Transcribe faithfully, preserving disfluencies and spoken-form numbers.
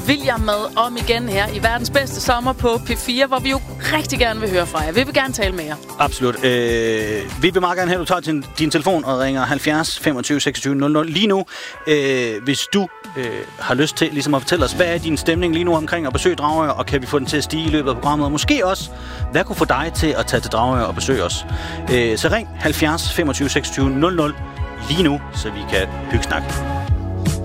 William med om igen her i verdens bedste sommer på P fire, hvor vi jo rigtig gerne vil høre fra jer. Vi vil gerne tale med jer. Absolut. Øh, vi vil meget gerne have, at du tager din, din telefon og ringer halvfjerds femogtyve seksogtyve nul nul lige nu. Øh, hvis du øh, har lyst til ligesom at fortælle os, hvad er din stemning lige nu omkring at besøge Dragør, og kan vi få den til at stige i løbet af programmet? Og måske også, hvad kunne få dig til at tage til Dragør og besøge os? Øh, så ring halvfjerds femogtyve seksogtyve nul nul lige nu, så vi kan hygge snakke.